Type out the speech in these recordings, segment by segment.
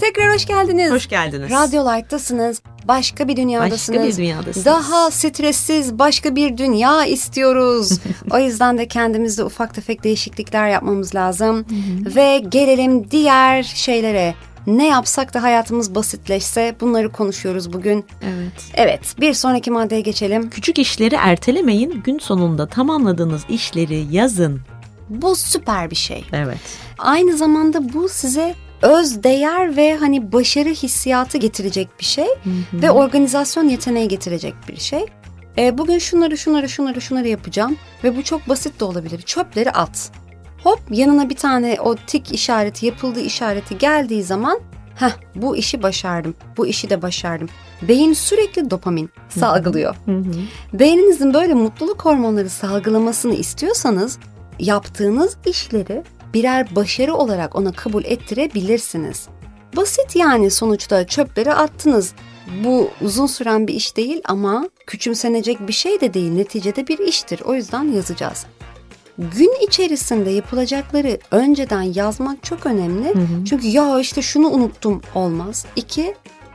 Tekrar hoş geldiniz. Hoş geldiniz. Radyo Light'tasınız. Başka bir dünyadasınız. Başka bir dünyadasınız. Daha stressiz başka bir dünya istiyoruz. O yüzden de kendimizde ufak tefek değişiklikler yapmamız lazım. Ve gelelim diğer şeylere. Ne yapsak da hayatımız basitleşse, bunları konuşuyoruz bugün. Evet, bir sonraki maddeye geçelim. Küçük işleri ertelemeyin. Gün sonunda tamamladığınız işleri yazın. Bu süper bir şey. Evet. Aynı zamanda bu size öz değer ve hani başarı hissiyatı getirecek bir şey. Ve organizasyon yeteneği getirecek bir şey. Bugün şunları yapacağım ve bu çok basit de olabilir. Çöpleri at. Hop, yanına bir tane o tik işareti, yapıldığı işareti geldiği zaman bu işi başardım, bu işi de başardım. Beyin sürekli dopamin salgılıyor. Beyninizin böyle mutluluk hormonları salgılamasını istiyorsanız yaptığınız işleri birer başarı olarak ona kabul ettirebilirsiniz. Basit yani, sonuçta çöpleri attınız. Bu uzun süren bir iş değil ama küçümsenecek bir şey de değil. Neticede bir iştir. O yüzden yazacağız. Gün içerisinde yapılacakları önceden yazmak çok önemli. Çünkü ya işte şunu unuttum olmaz. 2,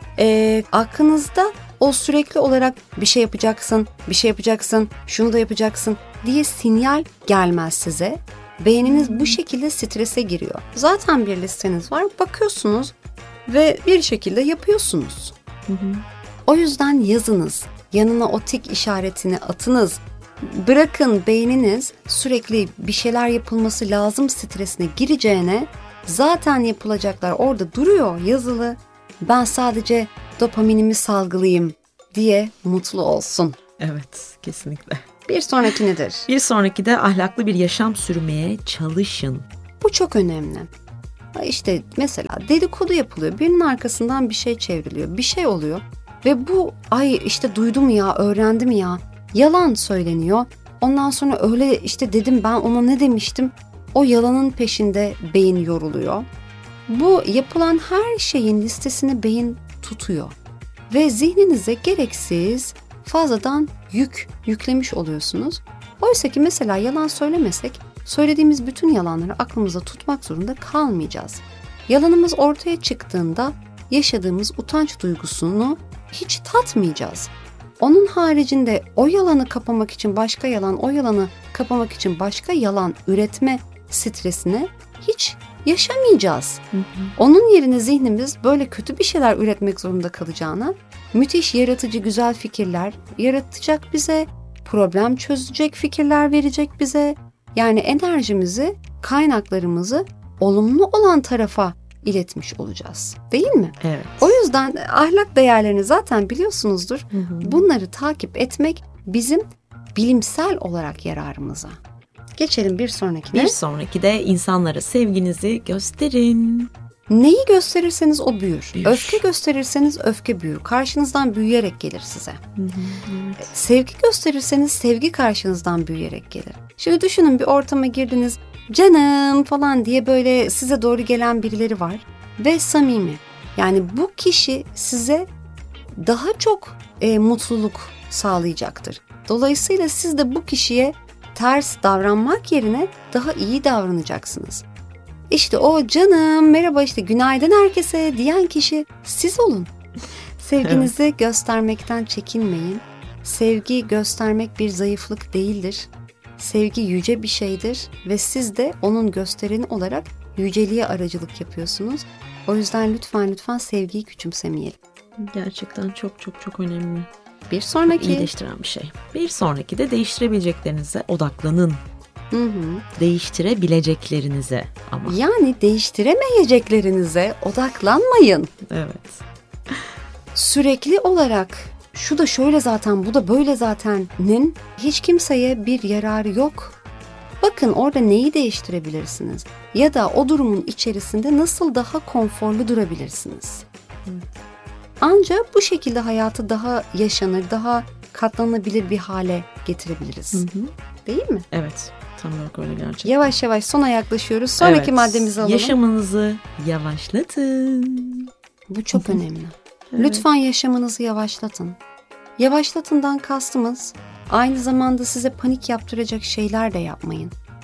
aklınızda o sürekli olarak bir şey yapacaksın, şunu da yapacaksın diye sinyal gelmez size. Beyniniz bu şekilde strese giriyor. Zaten bir listeniz var, bakıyorsunuz ve bir şekilde yapıyorsunuz. O yüzden yazınız, yanına o tik işaretini atınız. Bırakın beyniniz sürekli bir şeyler yapılması lazım stresine gireceğine, zaten yapılacaklar orada duruyor yazılı. Ben sadece dopaminimi salgılayayım diye mutlu olsun. Evet, kesinlikle. Bir sonraki nedir? Bir sonraki de ahlaklı bir yaşam sürmeye çalışın. Bu çok önemli. İşte mesela dedikodu yapılıyor. Birinin arkasından bir şey çevriliyor. Bir şey oluyor. Ve bu işte duydum ya, öğrendim ya. Yalan söyleniyor. Ondan sonra öyle işte dedim, ben ona ne demiştim? O yalanın peşinde beyin yoruluyor. Bu yapılan her şeyin listesini beyin tutuyor. Ve zihninize gereksiz fazladan yüklemiş oluyorsunuz. Oysa ki mesela yalan söylemesek, söylediğimiz bütün yalanları aklımıza tutmak zorunda kalmayacağız. Yalanımız ortaya çıktığında yaşadığımız utanç duygusunu hiç tatmayacağız. Onun haricinde o yalanı kapamak için başka yalan, o yalanı kapamak için başka yalan üretme stresini hiç yaşamayacağız. Onun yerine zihnimiz böyle kötü bir şeyler üretmek zorunda kalacağına müthiş yaratıcı güzel fikirler yaratacak bize, problem çözecek fikirler verecek bize. Yani enerjimizi, kaynaklarımızı olumlu olan tarafa iletmiş olacağız. Değil mi? Evet. O yüzden ahlak değerlerini zaten biliyorsunuzdur. Bunları takip etmek bizim bilimsel olarak yararımıza. Geçelim bir sonrakine. Bir sonraki de insanlara sevginizi gösterin. Neyi gösterirseniz o büyür. Öfke gösterirseniz öfke büyür. Karşınızdan büyüyerek gelir size. Evet. Sevgi gösterirseniz sevgi karşınızdan büyüyerek gelir. Şimdi düşünün, bir ortama girdiniz, canım falan diye böyle size doğru gelen birileri var ve samimi. Yani bu kişi size daha çok mutluluk sağlayacaktır. Dolayısıyla siz de bu kişiye ters davranmak yerine daha iyi davranacaksınız. İşte o canım, merhaba, işte günaydın herkese diyen kişi siz olun. Sevginizi göstermekten çekinmeyin. Sevgi göstermek bir zayıflık değildir. Sevgi yüce bir şeydir ve siz de onun göstereni olarak yüceliğe aracılık yapıyorsunuz. O yüzden lütfen sevgiyi küçümsemeyelim. Gerçekten çok önemli. Bir sonraki. İyileştiren bir şey. Bir sonraki de değiştirebileceklerinize odaklanın. Değiştirebileceklerinize ama. Yani değiştiremeyeceklerinize odaklanmayın. Evet. Sürekli olarak şu da şöyle zaten, bu da böyle zaten'nin hiç kimseye bir yararı yok. Bakın orada neyi değiştirebilirsiniz? Ya da o durumun içerisinde nasıl daha konforlu durabilirsiniz? Ancak bu şekilde hayatı daha yaşanır, daha katlanabilir bir hale getirebiliriz. Değil mi? Evet. Tam olarak öyle gerçekten. Yavaş yavaş sona yaklaşıyoruz. Sonraki maddemizi alalım. Yaşamınızı yavaşlatın. Bu çok önemli. Lütfen yaşamınızı yavaşlatın. Yavaşlatından kastımız aynı zamanda size panik yaptıracak şeyler de yapmayın.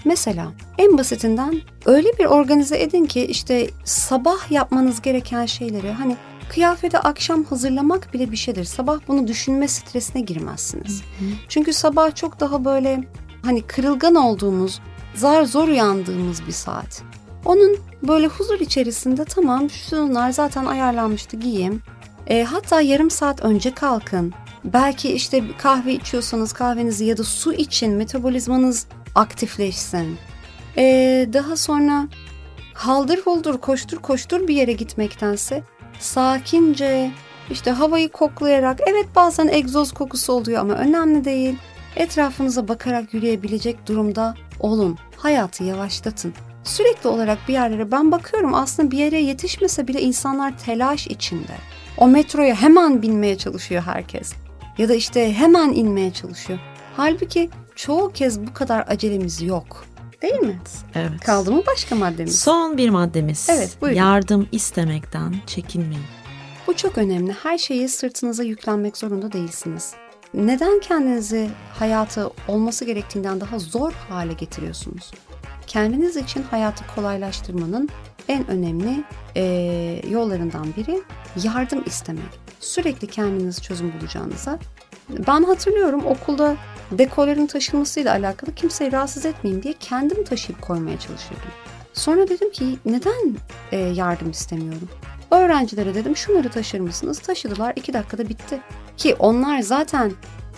Mesela en basitinden öyle bir organize edin ki işte sabah yapmanız gereken şeyleri, hani kıyafeti akşam hazırlamak bile bir şeydir. Sabah bunu düşünme stresine girmezsiniz. Çünkü sabah çok daha böyle hani kırılgan olduğumuz, zor uyandığımız bir saat. Onun böyle huzur içerisinde tamam şunlar zaten ayarlanmıştı giyeyim. Hatta yarım saat önce kalkın. Belki işte kahve içiyorsanız kahvenizi ya da su için metabolizmanız aktifleşsin. Daha sonra haldır huldur koştur bir yere gitmektense sakince işte havayı koklayarak, evet bazen egzoz kokusu oluyor ama önemli değil. Etrafınıza bakarak yürüyebilecek durumda olun. Hayatı yavaşlatın. Sürekli olarak bir yerlere ben bakıyorum, aslında bir yere yetişmese bile insanlar telaş içinde. O metroya hemen binmeye çalışıyor herkes. Ya da işte hemen inmeye çalışıyor. Halbuki çoğu kez bu kadar acelemiz yok. Değil mi? Evet. Kaldı mı başka maddemiz? Son bir maddemiz. Evet, buyurun. Yardım istemekten çekinmeyin. Bu çok önemli. Her şeyi sırtınıza yüklenmek zorunda değilsiniz. Neden kendinizi hayatı olması gerektiğinden daha zor hale getiriyorsunuz? Kendiniz için hayatı kolaylaştırmanın en önemli yollarından biri yardım istemek. Sürekli kendiniz çözüm bulacağınıza. Ben hatırlıyorum okulda dekoların taşınmasıyla alakalı kimseyi rahatsız etmeyeyim diye kendim taşıyıp koymaya çalışıyordum. Sonra dedim ki neden yardım istemiyorum? Öğrencilere dedim şunları taşır mısınız? Taşıdılar, 2 dakikada bitti. Ki onlar zaten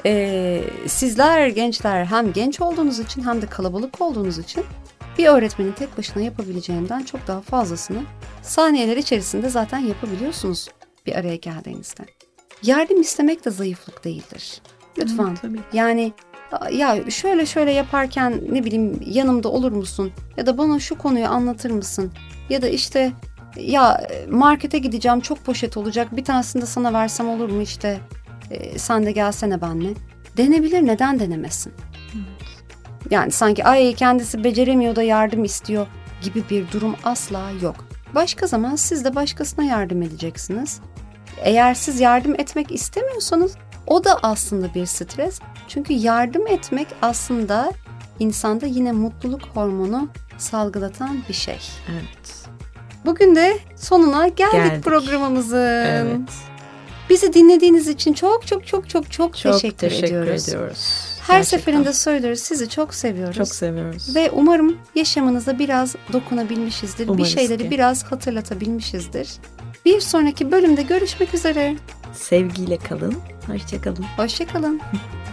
sizler gençler hem genç olduğunuz için hem de kalabalık olduğunuz için bir öğretmenin tek başına yapabileceğinden çok daha fazlasını saniyeler içerisinde zaten yapabiliyorsunuz bir araya geldiğinizde. Yardım istemek de zayıflık değildir. Lütfen. Yani ya şöyle yaparken ne bileyim yanımda olur musun? Ya da bana şu konuyu anlatır mısın? Ya da işte ya markete gideceğim çok poşet olacak, bir tanesini de sana versem olur mu işte sen de gelsene benimle. Denebilir, neden denemesin? Yani sanki kendisi beceremiyor da yardım istiyor gibi bir durum asla yok. Başka zaman siz de başkasına yardım edeceksiniz. Eğer siz yardım etmek istemiyorsanız o da aslında bir stres. Çünkü yardım etmek aslında insanda yine mutluluk hormonu salgılatan bir şey. Evet. Bugün de sonuna geldik programımızın. Evet. Bizi dinlediğiniz için çok teşekkür ediyoruz. Her Gerçekten. seferinde söylüyoruz, sizi çok seviyoruz. Çok seviyoruz. Ve umarım yaşamınıza biraz dokunabilmişizdir. Umarız bir şeyleri ki. biraz hatırlatabilmişizdir. Bir sonraki bölümde görüşmek üzere. Sevgiyle kalın. Hoşça kalın. Hoşça kalın.